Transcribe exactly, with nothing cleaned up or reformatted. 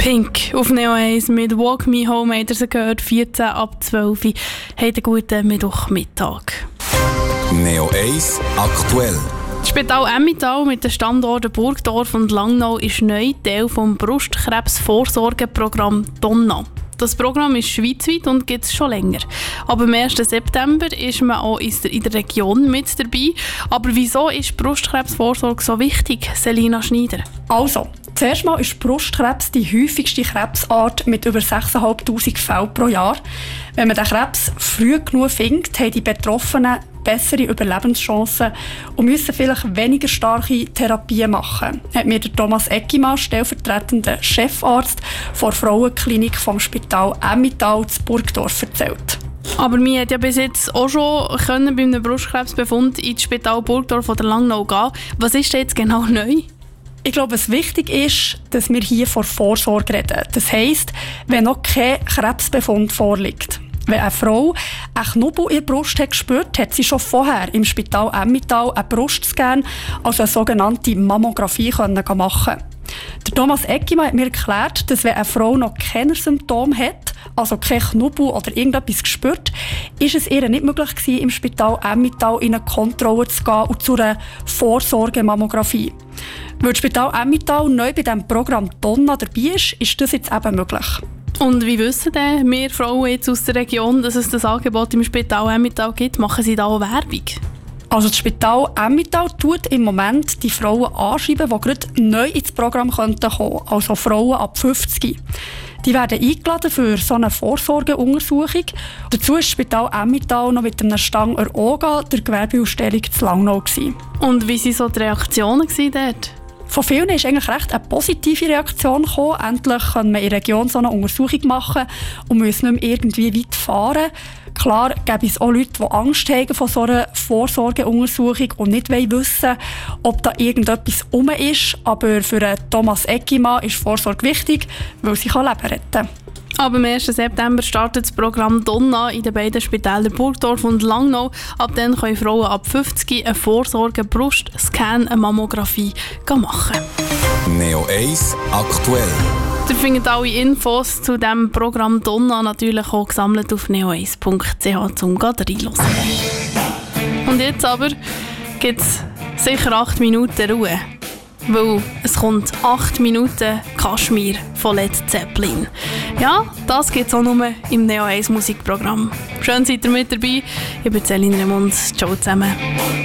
Pink auf Neo eins mit «Walk Me Home» habt ihr sie gehört, vierzehn ab zwölf. Habt einen guten Mittwochmittag. Neo eins aktuell. Das Spital Emmental mit den Standorten Burgdorf und Langnau ist neu Teil des Brustkrebsvorsorgeprogramms «Donna». Das Programm ist schweizweit und gibt es schon länger. Aber am ersten September ist man auch in der Region mit dabei. Aber wieso ist Brustkrebsvorsorge so wichtig, Selina Schneider? Also, zuerst mal ist Brustkrebs die häufigste Krebsart mit über sechstausendfünfhundert Fällen pro Jahr. Wenn man den Krebs früh genug findet, haben die Betroffenen bessere Überlebenschancen und müssen vielleicht weniger starke Therapien machen, hat mir der Thomas Eckimann, stellvertretender Chefarzt der Frauenklinik vom Spital Emmental zu Burgdorf, erzählt. Aber wir konnten ja bis jetzt auch schon können bei einem Brustkrebsbefund ins Spital Burgdorf oder Langnau gehen. Was ist denn jetzt genau neu? Ich glaube, es wichtig ist, dass wir hier von Vorsorge reden. Das heisst, wenn noch kein Krebsbefund vorliegt. Wenn eine Frau einen Knubbel in der Brust hat gespürt, hat sie schon vorher im Spital Emmental einen Brustscan, also eine sogenannte Mammographie, machen können. Der Thomas Eckimann hat mir erklärt, dass wenn eine Frau noch keine Symptome hat, also kein Knubbel oder irgendetwas gespürt, ist es ihr nicht möglich gewesen, im Spital Emmental in eine Kontrolle zu gehen und zu einer Vorsorgemammographie. Weil das Spital Emmental neu bei diesem Programm «Donna» dabei ist, ist das jetzt eben möglich. Und wie wissen denn wir Frauen jetzt aus der Region, dass es das Angebot im Spital Emmental gibt? Machen Sie da auch Werbung? Also das Spital Emmental tut im Moment die Frauen anschreiben, die gerade neu ins Programm kommen könnten, also Frauen ab fünfzig. Die werden eingeladen für so eine Vorsorgeuntersuchung. Dazu war das Spital Emmental noch mit einem Stand der O G A, der Gewerbeausstellung zu Langnau. Und wie waren so die Reaktionen dort? Von vielen ist eigentlich recht eine positive Reaktion gekommen. Endlich können wir in der Region so eine Untersuchung machen und müssen nicht mehr irgendwie weit fahren. Klar gibt es auch Leute, die Angst haben vor so einer Vorsorgeuntersuchung und nicht wissen, ob da irgendetwas rum ist. Aber für Thomas Eckimann ist Vorsorge wichtig, weil sie Leben retten kann. Aber am ersten September startet das Programm «Donna» in den beiden Spitälern Burgdorf und Langnau. Ab dann können Frauen ab fünfzig eine Vorsorge-Brust-Scan, eine Mammographie machen. Neo eins aktuell. Ihr findet alle Infos zu diesem Programm «Donna» natürlich auch gesammelt auf neo eins punkt c h zum reinzuhören. Und jetzt aber gibt es sicher acht Minuten Ruhe. Weil es kommt acht Minuten Kaschmir von Led Zeppelin. Ja, das gibt es auch nur im Neo eins Musikprogramm. Schön seid ihr mit dabei. Ich bin Celine Remund. Ciao zusammen.